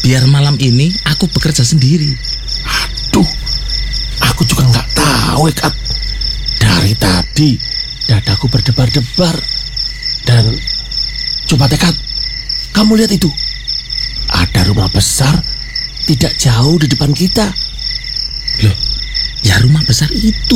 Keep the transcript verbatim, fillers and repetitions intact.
biar malam ini aku bekerja sendiri. Aduh, aku juga nggak tahu, Ekat. Dari tadi dadaku berdebar-debar. Dan coba Ekat, kamu lihat itu. Ada rumah besar tidak jauh di depan kita. Loh, ya rumah besar itu